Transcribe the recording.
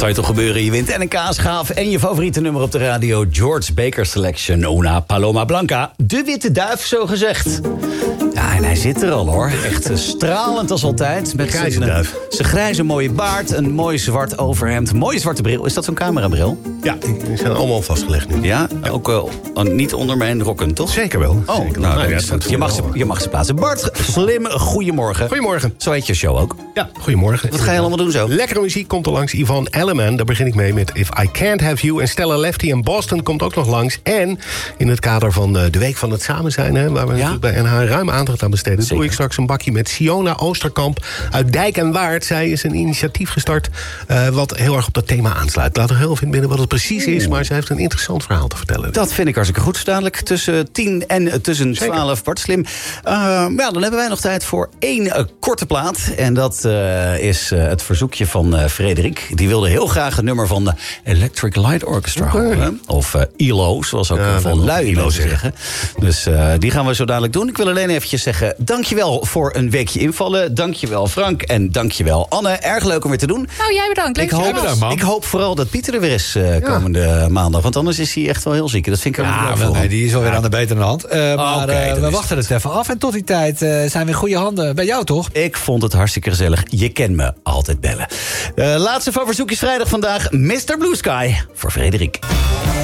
Zou je toch gebeuren? Je wint en een kaasgaaf en je favoriete nummer op de radio. George Baker Selection, Una Paloma Blanca. De witte duif, zo gezegd. Ja, en hij zit er al, hoor. Echt stralend als altijd. Met zijn grijze mooie baard, een mooi zwart overhemd, mooie zwarte bril. Is dat zo'n camerabril? Ja, die zijn allemaal vastgelegd nu. Ja? Ook niet onder mijn rokken, toch? Zeker wel. Oh, zeker. Nou, je mag ze plaatsen. Bart, slim, goedemorgen. Goedemorgen. Zo heet je show ook. Ja, goedemorgen. Wat ga je allemaal doen zo? Lekkere muziek komt er langs. Yvonne Elliman, daar begin ik mee met If I Can't Have You. En Stella Lefty in Boston komt ook nog langs. En in het kader van de Week van het Samen zijn, hè, waar we natuurlijk bij NH ruim aandacht aan besteden, doe ik straks een bakje met Siona Oosterkamp uit Dijk en Waard. Zij is een initiatief gestart wat heel erg op dat thema aansluit. Laat er heel veel in binnen wat het precies is, maar zij heeft een interessant verhaal te vertellen. Dat vind ik hartstikke goed. Dadelijk tussen 10 en tussen 12. Bart, slim. Dan hebben wij nog tijd voor één korte plaat. En dat is het verzoekje van Frederik. Die wilde heel graag het nummer van de Electric Light Orchestra horen. Of ELO, zoals ook veel lui mensen zeggen. Dus die gaan we zo dadelijk doen. Ik wil alleen eventjes zeggen, dankjewel voor een weekje invallen. Dankjewel Frank en dankjewel Anne. Erg leuk om weer te doen. Nou, jij bedankt. Ik hoop vooral dat Pieter er weer is komende maandag. Want anders is hij echt wel heel ziek. Dat vind ik nee, die is alweer aan de betere hand. Maar we wachten het even af. En tot die tijd zijn we in goede handen. Bij jou, toch? Ik vond het hartstikke gezellig. Je kent me, altijd bellen. Laatste van Verzoekjes Vrijdag vandaag. Mr. Blue Sky voor Frederik.